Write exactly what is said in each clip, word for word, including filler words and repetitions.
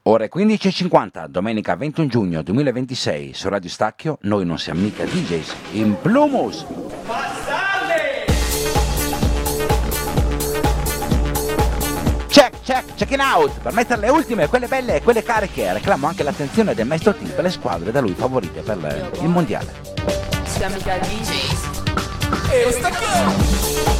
Ore quindici e cinquanta, domenica ventuno giugno duemilaventisei, su Radio Stacchio, noi non siamo mica D Js, in Plumus! Check, check, checking out! Per mettere le ultime, quelle belle e quelle cariche, reclamo anche l'attenzione del maestro T per le squadre da lui favorite per le- il mondiale. Siamo mica D Js. E Stacchio!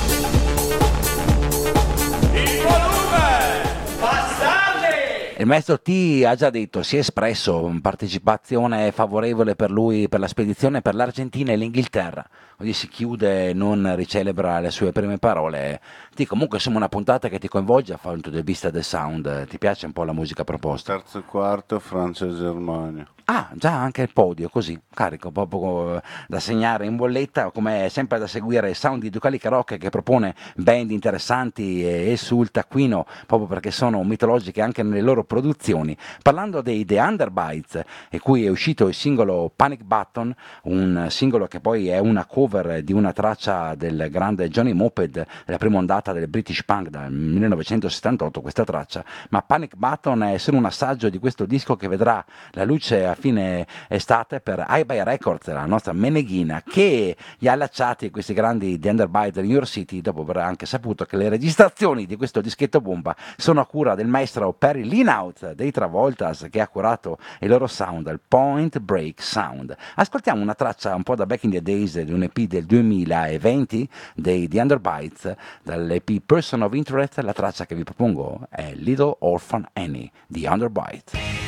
Il volume! Bastardi! Il maestro T ha già detto, si è espresso, partecipazione favorevole per lui, per la spedizione per l'Argentina e l'Inghilterra. Così si chiude, non ricelebra le sue prime parole. T, comunque insomma una puntata che ti coinvolge a punto di vista del sound. Ti piace un po' la musica proposta? Terzo e quarto, Francia e Germania. Ah, già anche il podio, così, carico, proprio da segnare in bolletta, come sempre da seguire Sound di Ducalica Rock che propone band interessanti e sul taccuino, proprio perché sono mitologiche anche nelle loro produzioni. Parlando dei The Underbites, e cui è uscito il singolo Panic Button, un singolo che poi è una cover di una traccia del grande Johnny Moped, della prima ondata del British Punk dal millenovecentosettantotto, questa traccia, ma Panic Button è solo un assaggio di questo disco che vedrà la luce a fine estate per iBuy Records, la nostra meneghina, che gli ha allacciati questi grandi The Underbite di New York City, dopo aver anche saputo che le registrazioni di questo dischetto bomba sono a cura del maestro Perry Linout dei Travoltas, che ha curato il loro sound, il Point Break Sound. Ascoltiamo una traccia un po' da back in the days di un E P del duemilaventi dei The Underbites, dall'E P Person of Interest. La traccia che vi propongo è Little Orphan Annie, The Underbites.